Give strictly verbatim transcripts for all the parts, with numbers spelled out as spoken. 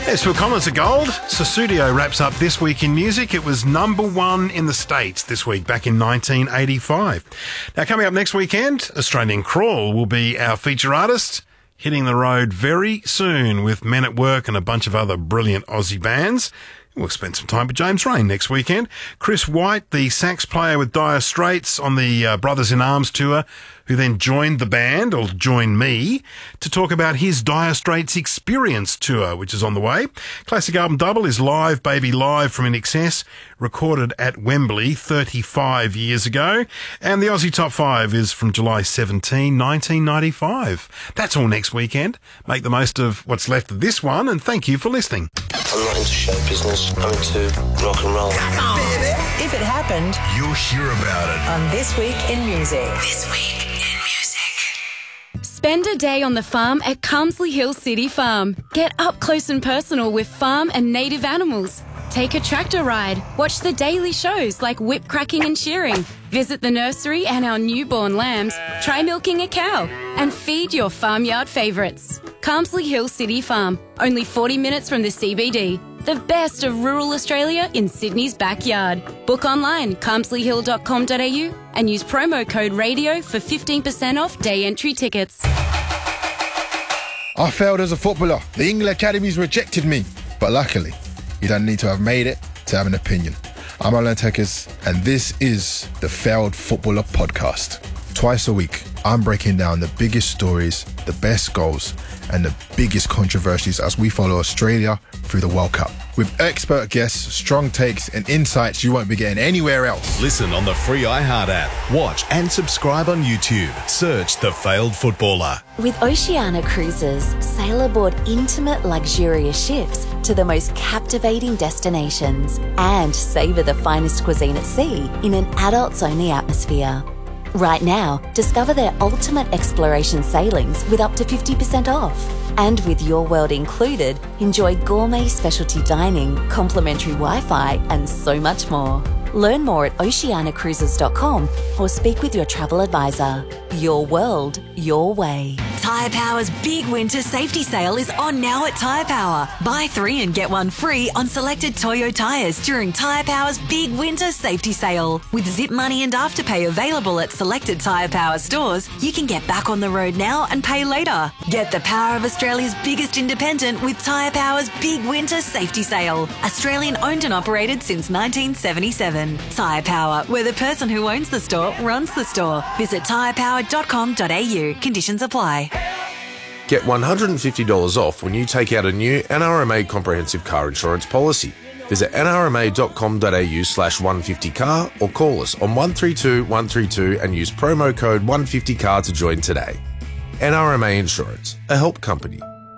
Yes, Phil Collins of Gold. Sussudio wraps up This Week in Music. It was number one in the States this week, back in nineteen eighty-five. Now, coming up next weekend, Australian Crawl will be our feature artist, hitting the road very soon with Men at Work and a bunch of other brilliant Aussie bands. We'll spend some time with James Rain next weekend. Chris White, the sax player with Dire Straits on the uh, Brothers in Arms tour, who then joined the band, or joined me, to talk about his Dire Straits Experience tour, which is on the way. Classic Album Double is Live Baby Live from In Excess, recorded at Wembley thirty-five years ago. And the Aussie Top five is from July seventeenth, nineteen ninety-five. That's all next weekend. Make the most of what's left of this one, and thank you for listening. I'm not into show business. I'm into rock and roll. If it happened, you'll hear about it on This Week in Music. This Week in Music. Spend a day on the farm at Carmsley Hill City Farm. Get up close and personal with farm and native animals. Take a tractor ride. Watch the daily shows like whip cracking and shearing. Visit the nursery and our newborn lambs. Try milking a cow. And feed your farmyard favourites. Carmsley Hill City Farm. Only forty minutes from the C B D. The best of rural Australia in Sydney's backyard. Book online, carmsley hill dot com dot a u, and use promo code RADIO for fifteen percent off day entry tickets. I failed as a footballer. The England Academies rejected me. But luckily, you don't need to have made it to have an opinion. I'm Alan Tekers, and this is the Failed Footballer Podcast. Twice a week, I'm breaking down the biggest stories, the best goals, and the biggest controversies as we follow Australia through the World Cup. With expert guests, strong takes, and insights you won't be getting anywhere else. Listen on the free iHeart app. Watch and subscribe on YouTube. Search The Failed Footballer. With Oceania Cruises, sail aboard intimate, luxurious ships to the most captivating destinations and savour the finest cuisine at sea in an adults-only atmosphere. Right now, discover their ultimate exploration sailings with up to fifty percent off. And with Your World included, enjoy gourmet specialty dining, complimentary Wi-Fi, and so much more. Learn more at oceania cruises dot com or speak with your travel advisor. Your world, your way. Tyre Power's big winter safety sale is on now at Tyre Power. Buy three and get one free on selected Toyo tyres during Tyre Power's big winter safety sale. With Zip Money and Afterpay available at selected Tyre Power stores, you can get back on the road now and pay later. Get the power of Australia's biggest independent with Tyre Power's big winter safety sale. Australian owned and operated since nineteen seventy-seven. Tyre Power, where the person who owns the store runs the store. Visit tyre power dot com dot a u. Conditions apply. Get one hundred fifty dollars off when you take out a new N R M A comprehensive car insurance policy. Visit n r m a dot com dot a u slash one fifty car or call us on one three two one three two and use promo code one fifty car to join today. N R M A Insurance, a help company.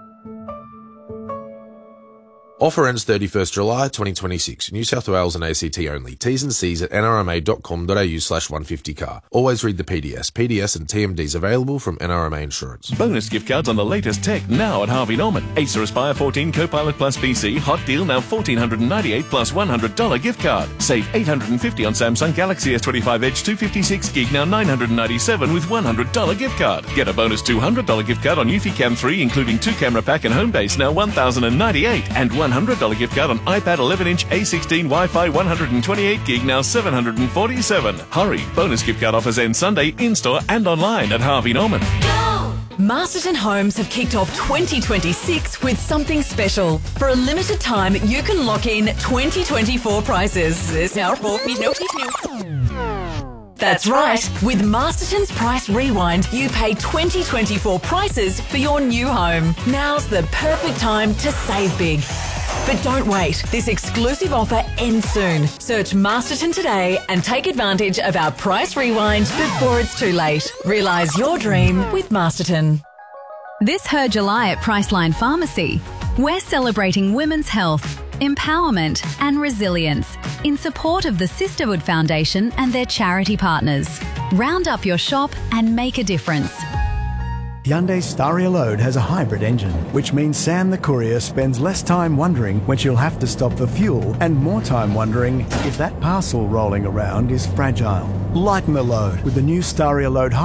Offer ends thirty-first July twenty twenty-six. New South Wales and A C T only. T's and C's at n r m a dot com dot a u slash one fifty car. Always read the P D S. P D S and T M Ds available from N R M A Insurance. Bonus gift cards on the latest tech now at Harvey Norman. Acer Aspire fourteen Copilot Plus P C. Hot deal now one thousand four hundred ninety-eight dollars plus one hundred dollars gift card. Save eight hundred fifty dollars on Samsung Galaxy S twenty-five Edge two fifty-six gig now nine hundred ninety-seven dollars with one hundred dollars gift card. Get a bonus two hundred dollars gift card on Eufy Cam three including two camera pack and home base now one thousand ninety-eight dollars and one hundred dollars gift card on iPad eleven inch A sixteen Wi-Fi one hundred twenty-eight gig now seven hundred forty-seven dollars. Hurry! Bonus gift card offers end Sunday in-store and online at Harvey Norman. Masterton Homes have kicked off twenty twenty-six with something special. For a limited time, you can lock in twenty twenty-four prices. That's right. With Masterton's Price Rewind, you pay twenty twenty-four prices for your new home. Now's the perfect time to save big. But don't wait. This exclusive offer ends soon. Search Masterton today and take advantage of our Price Rewind before it's too late. Realise your dream with Masterton. This Her July at Priceline Pharmacy, we're celebrating women's health, empowerment and resilience in support of the Sisterhood Foundation and their charity partners. Round up your shop and make a difference. Hyundai Staria Load has a hybrid engine, which means Sam the courier spends less time wondering when she'll have to stop for fuel and more time wondering if that parcel rolling around is fragile. Lighten the load with the new Staria Load